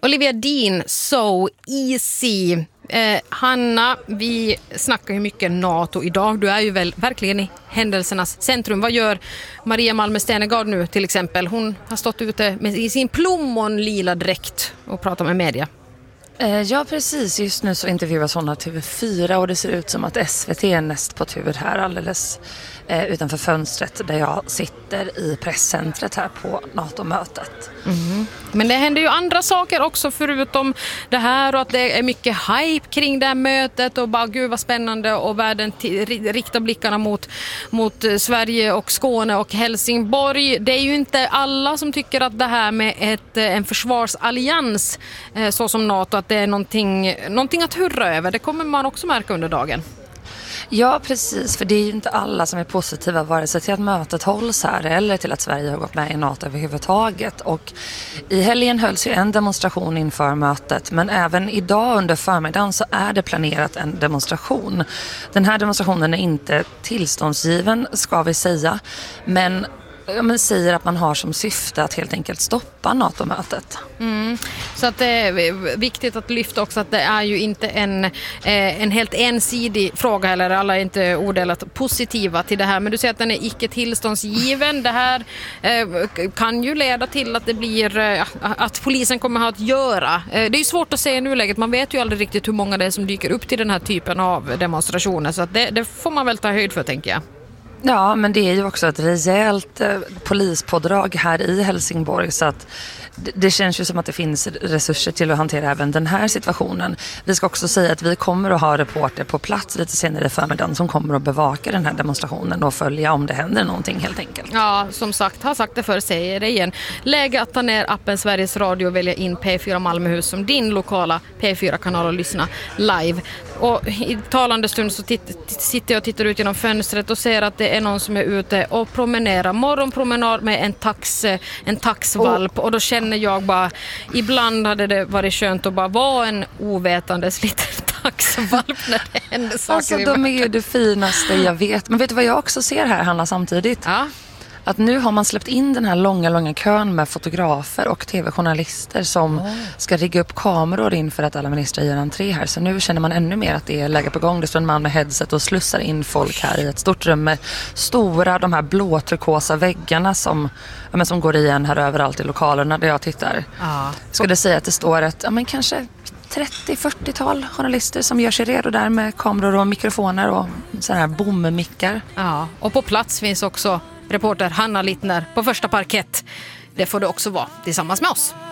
Olivia Dean, So Easy. Hanna, vi snackar ju mycket NATO idag. Du är ju väl verkligen i händelsernas centrum. Vad gör Maria Malmö Stenegard nu till exempel? Hon har stått ute i sin plommonlila dräkt och pratat med media. Ja, precis. Just nu så intervjuas hon av TV4 och det ser ut som att SVT är näst på tur här alldeles utanför fönstret där jag sitter i presscentret här på NATO-mötet. Mm. Men det händer ju andra saker också förutom det här och att det är mycket hype kring det här mötet och bara gud vad spännande och världen riktar blickarna mot Sverige och Skåne och Helsingborg. Det är ju inte alla som tycker att det här med en försvarsallians så som NATO, att det är någonting att hurra över. Det kommer man också märka under dagen. Ja, precis. För det är ju inte alla som är positiva vare sig till att mötet hålls här eller till att Sverige har gått med i NATO överhuvudtaget. Och i helgen hölls ju en demonstration inför mötet, men även idag under förmiddagen så är det planerat en demonstration. Den här demonstrationen är inte tillståndsgiven, ska vi säga, men man säger att man har som syfte att helt enkelt stoppa NATO-mötet. Så att det är viktigt att lyfta också att det är ju inte en helt ensidig fråga heller. Alla är inte odelat positiva till det här. Men du säger att den är icke tillståndsgiven. Det här kan ju leda till att det blir att polisen kommer att ha att göra. Det är ju svårt att säga i nuläget. Man vet ju aldrig riktigt hur många det är som dyker upp till den här typen av demonstrationer. Så att det får man väl ta höjd för, tänker jag. Ja, men det är ju också ett rejält polispådrag här i Helsingborg, så att det känns ju som att det finns resurser till att hantera även den här situationen. Vi ska också säga att vi kommer att ha reporter på plats lite senare i förmiddagen som kommer att bevaka den här demonstrationen och följa om det händer någonting helt enkelt. Ja, som sagt, har sagt det förr, säger det igen. Läge att ta ner appen Sveriges Radio och välja in P4 Malmöhus som din lokala P4-kanal och lyssna live. Och i talande stund så sitter jag och tittar ut genom fönstret och ser att det är någon som är ute och promenerar. Morgonpromenad med en taxvalp. Och då känner jag bara, ibland hade det varit skönt att bara vara en ovetandes liten taxvalp när det händer saker. Alltså de är ju det finaste jag vet. Men vet du vad jag också ser här, Hanna, samtidigt? Ja. Att nu har man släppt in den här långa kön med fotografer och tv-journalister som ska rigga upp kameror inför att alla ministrar gör entré här. Så nu känner man ännu mer att det är läge på gång. Det står en man med headset och slussar in folk här i ett stort rum med stora, de här blå turkosa väggarna som går igen här överallt i lokalerna där jag tittar. Skulle säga att det står kanske 30-40-tal journalister som gör sig redo där med kameror och mikrofoner och sådana här bommickar. Ja, och på plats finns också reporter Hanna Littner på första parkett. Det får du också vara tillsammans med oss.